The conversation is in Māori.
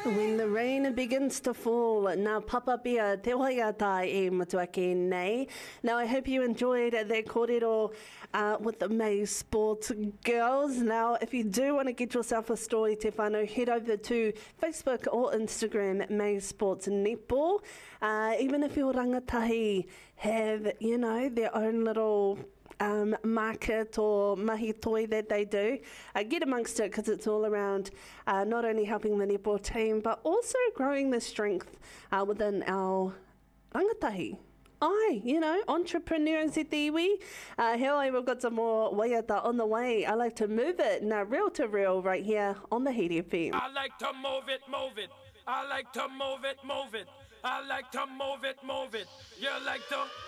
When the rain begins to fall, nā papapia te waiata e Motuake nei. Now, I hope you enjoyed that kōrero with the May Sports girls. Now, if you do want to get yourself a story, te whānau, head over to Facebook or Instagram, May Sports Netball. Even if your rangatahi have, you know, their own little market or mahi toi that they do, get amongst it because it's all around not only helping the netball team but also growing the strength within our rangatahi. Ai, you know, entrepreneurs e te iwi. Heoi, we've got some more waiata on the way. I like to move it, now real to real right here on the Heat FM. I like to move it, move it. I like to move it, move it. I like to move it, move it. You like to...